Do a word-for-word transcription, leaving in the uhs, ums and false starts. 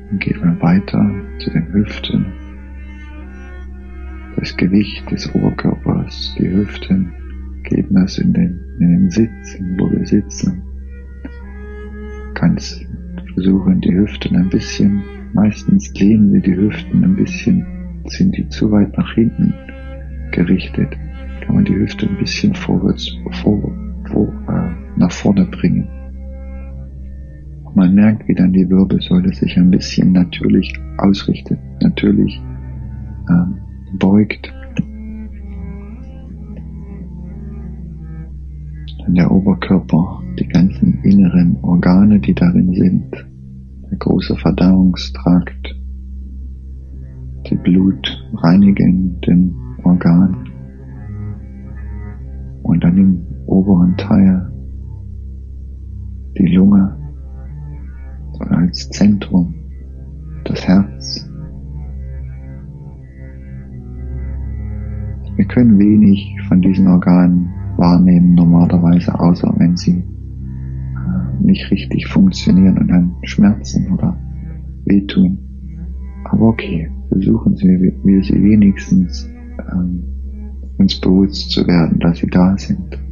Dann gehen wir weiter zu den Hüften. Das Gewicht des Oberkörpers, die Hüften, geben es in den, in den Sitz, wo wir sitzen. Du kannst versuchen, die Hüften ein bisschen, meistens lehnen wir die Hüften ein bisschen, sind die zu weit nach hinten gerichtet, kann man die Hüfte ein bisschen vorwärts, vor, vor, äh, nach vorne bringen. Und man merkt, wie dann die Wirbelsäule sich ein bisschen natürlich ausrichtet, natürlich ähm, beugt. Dann der Oberkörper, die ganzen inneren Organe, die darin sind, der große Verdauungstrakt, die blutreinigenden Organe und dann im oberen Teil die Lunge als Zentrum, das Herz. Wir können wenig von diesen Organen wahrnehmen normalerweise, außer wenn sie nicht richtig funktionieren und dann schmerzen oder wehtun. Aber okay, versuchen wir, wir sie wenigstens ähm, uns bewusst zu werden, dass sie da sind.